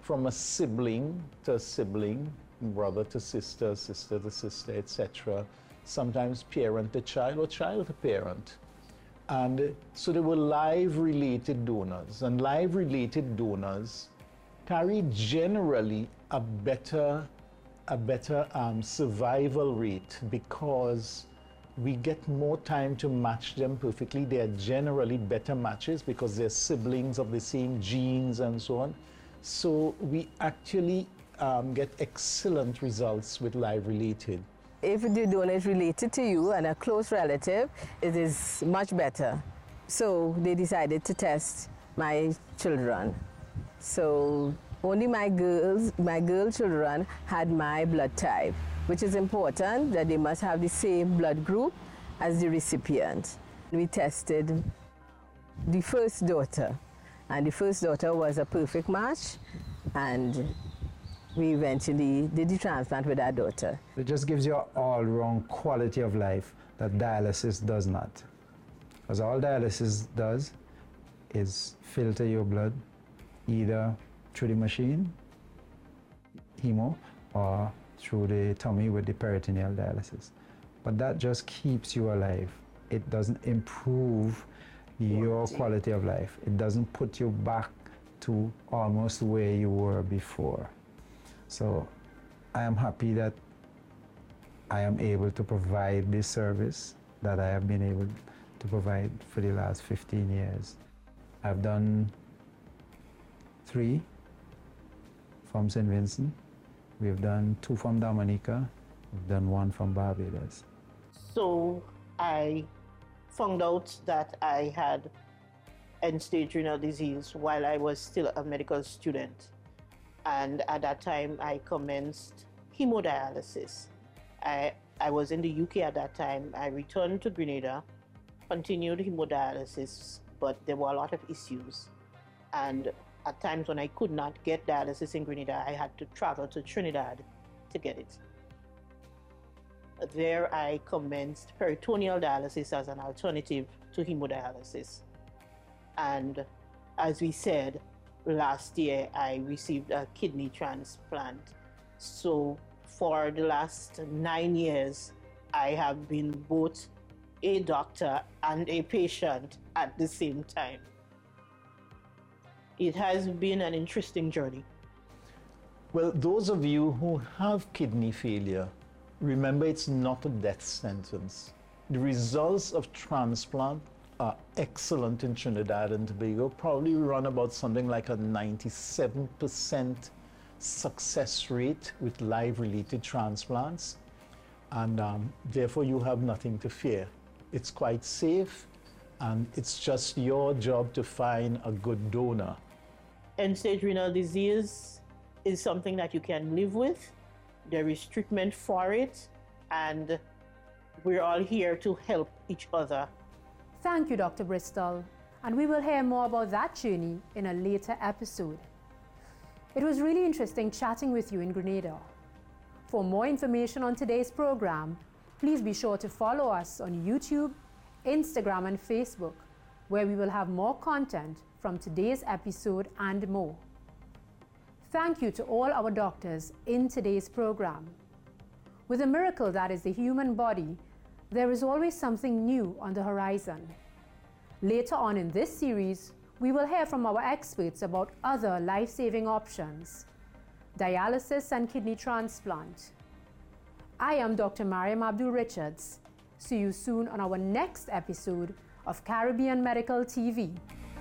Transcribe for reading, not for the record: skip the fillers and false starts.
from a sibling to a sibling, brother to sister, sister to sister, etc. Sometimes parent to child or child to parent. And so there were live related donors, and live related donors carry generally a better survival rate because we get more time to match them perfectly. They are generally better matches because they're siblings of the same genes and so on. So we actually get excellent results with live related. If the donor is related to you and a close relative, it is much better. So they decided to test my children. So only my girl children had my blood type, which is important that they must have the same blood group as the recipient. We tested the first daughter, and the first daughter was a perfect match, and we eventually did the transplant with our daughter. It just gives you an all-round quality of life that dialysis does not. Because all dialysis does is filter your blood either through the machine, hemo, or through the tummy with the peritoneal dialysis. But that just keeps you alive. It doesn't improve your quality of life. It doesn't put you back to almost where you were before. So I am happy that I am able to provide this service that I have been able to provide for the last 15 years. I've done 3 from St. Vincent. We've done 2 from Dominica. We've done 1 from Barbados. So I found out that I had end-stage renal disease while I was still a medical student. And at that time, I commenced hemodialysis. I was in the UK at that time. I returned to Grenada, continued hemodialysis, but there were a lot of issues. And at times when I could not get dialysis in Grenada, I had to travel to Trinidad to get it. There I commenced peritoneal dialysis as an alternative to hemodialysis. And as we said, last year I received a kidney transplant. So for the last 9 years, I have been both a doctor and a patient at the same time. It has been an interesting journey. Well, those of you who have kidney failure, remember it's not a death sentence. The results of transplant are excellent in Trinidad and Tobago. Probably run about something like a 97% success rate with live-related transplants. And therefore you have nothing to fear. It's quite safe, and it's just your job to find a good donor. End-stage renal disease is something that you can live with. There is treatment for it, and we're all here to help each other. Thank you, Dr. Bristol, and we will hear more about that journey in a later episode. It was really interesting chatting with you in Grenada. For more information on today's program, please be sure to follow us on YouTube, Instagram, and Facebook, where we will have more content from today's episode and more. Thank you to all our doctors in today's program. With a miracle that is the human body, there is always something new on the horizon. Later on in this series, we will hear from our experts about other life-saving options, dialysis and kidney transplant. I am Dr. Mariam Abdul Richards. See you soon on our next episode of Caribbean Medical TV.